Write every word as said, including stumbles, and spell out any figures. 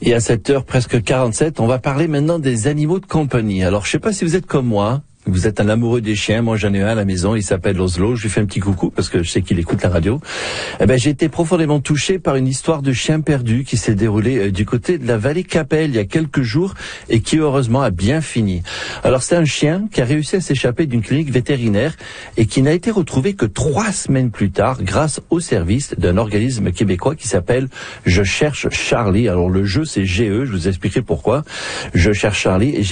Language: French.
Et à sept heures presque quarante-sept, on va parler maintenant des animaux de compagnie. Alors, je sais pas si vous êtes comme moi. Vous êtes un amoureux des chiens. Moi, j'en ai un à la maison. Il s'appelle Oslo. Je lui fais un petit coucou parce que je sais qu'il écoute la radio. Eh ben, j'ai été profondément touché par une histoire de chien perdu qui s'est déroulée euh, du côté de la vallée Capelle il y a quelques jours et qui, heureusement, a bien fini. Alors, c'est un chien qui a réussi à s'échapper d'une clinique vétérinaire et qui n'a été retrouvé que trois semaines plus tard grâce au service d'un organisme québécois qui s'appelle Je cherche Charlie. Alors, le jeu, c'est G E. Je vous expliquerai pourquoi. Je cherche Charlie. Et